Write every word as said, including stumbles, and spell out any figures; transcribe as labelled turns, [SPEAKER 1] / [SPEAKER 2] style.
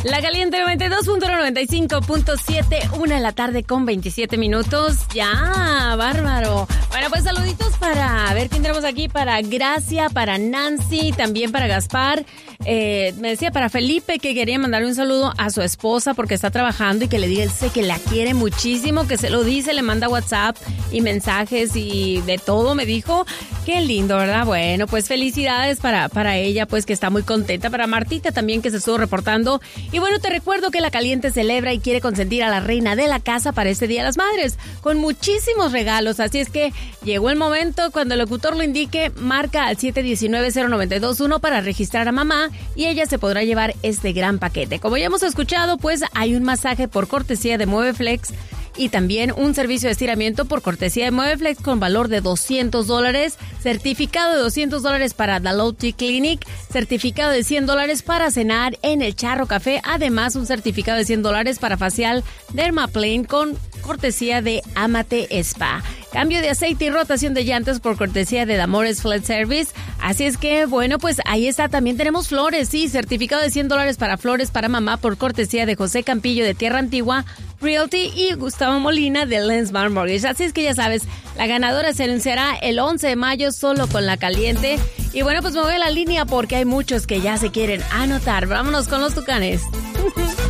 [SPEAKER 1] La Caliente noventa y dos punto noventa y cinco punto siete, una de la tarde con veintisiete minutos. Ya, bárbaro. Bueno, pues saluditos para, a ver quién tenemos aquí, para Gracia, para Nancy, también para Gaspar. Eh, me decía para Felipe que quería mandarle un saludo a su esposa porque está trabajando y que le dice que la quiere muchísimo, que se lo dice, le manda WhatsApp y mensajes y de todo, me dijo. Qué lindo, ¿verdad? Bueno, pues felicidades para, para ella, pues que está muy contenta. Para Martita también, que se estuvo reportando. Y bueno, te recuerdo que La Caliente celebra y quiere consentir a la reina de la casa para este Día de las Madres, con muchísimos regalos. Así es que llegó el momento, cuando el locutor lo indique, marca al siete uno nueve, cero nueve dos uno para registrar a mamá y ella se podrá llevar este gran paquete. Como ya hemos escuchado, pues hay un masaje por cortesía de Mueveflex y también un servicio de estiramiento por cortesía de Mueveflex con valor de doscientos dólares, certificado de doscientos dólares para Daloti Clinic, certificado de cien dólares para cenar en el Charro Café, además un certificado de cien dólares para facial Dermaplane con cortesía de Amate Spa. Cambio de aceite y rotación de llantas por cortesía de Damores Flat Service. Así es que, bueno, pues ahí está. También tenemos flores, sí, certificado de cien dólares para flores para mamá por cortesía de José Campillo de Tierra Antigua Realty y Gustavo Molina de Lensmar Mortgage. Así es que ya sabes, la ganadora se anunciará el once de mayo solo con La Caliente. Y bueno, pues me voy a la línea porque hay muchos que ya se quieren anotar. Vámonos con los tucanes.